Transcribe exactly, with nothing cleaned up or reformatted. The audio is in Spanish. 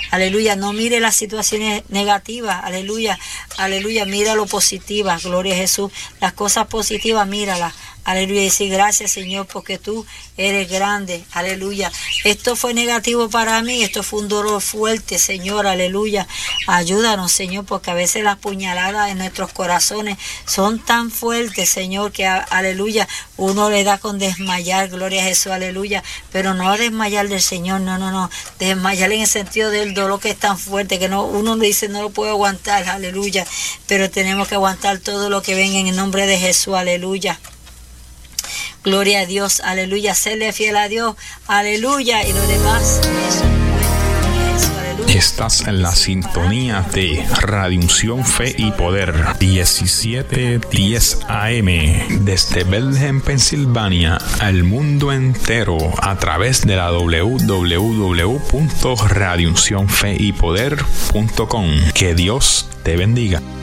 aleluya, no mire las situaciones negativas, aleluya, aleluya, mira lo positiva, gloria a Jesús, las cosas positivas, míralas, aleluya, y decir gracias, Señor, porque tú eres grande, aleluya. Esto fue negativo para mí, esto fue un dolor fuerte, Señor, aleluya. Ayúdanos, Señor, porque a veces las puñaladas en nuestros corazones son tan fuertes, Señor, que aleluya, uno le da con desmayar, gloria a Jesús, aleluya. Pero no desmayar del Señor, no, no, no. Desmayar en el sentido del dolor que es tan fuerte que no, uno dice no lo puedo aguantar, aleluya. Pero tenemos que aguantar todo lo que venga en el nombre de Jesús, aleluya. Gloria a Dios, aleluya, serle fiel a Dios, aleluya, y lo demás es un cuento. Estás en la sintonía de Radio Unción, Fe y Poder, diecisiete diez A M, desde Bethlehem, Pensilvania, al mundo entero, a través de la doble u doble u doble u punto radio unción fe y poder punto com. Que Dios te bendiga.